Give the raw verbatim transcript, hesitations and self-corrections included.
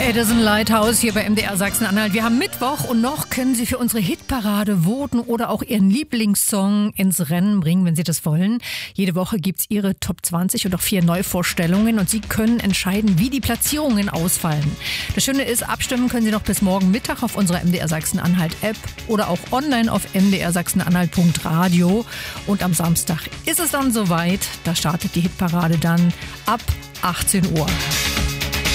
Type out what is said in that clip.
Edison Lighthouse hier bei M D R Sachsen-Anhalt. Wir haben Mittwoch und noch können Sie für unsere Hitparade voten oder auch Ihren Lieblingssong ins Rennen bringen, wenn Sie das wollen. Jede Woche gibt's Ihre Top zwanzig und auch vier Neuvorstellungen und Sie können entscheiden, wie die Platzierungen ausfallen. Das Schöne ist, abstimmen können Sie noch bis morgen Mittag auf unserer M D R Sachsen-Anhalt App oder auch online auf m d r sachsenanhalt punkt radio. Und am Samstag ist es dann soweit. Da startet die Hitparade dann ab achtzehn Uhr.